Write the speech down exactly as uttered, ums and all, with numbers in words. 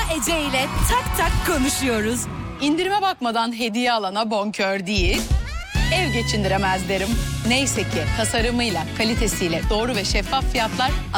Ece ile tak tak konuşuyoruz. İndirime bakmadan hediye alana bonkör değil, ev geçindiremez derim. Neyse ki tasarımıyla, kalitesiyle doğru ve şeffaf fiyatlar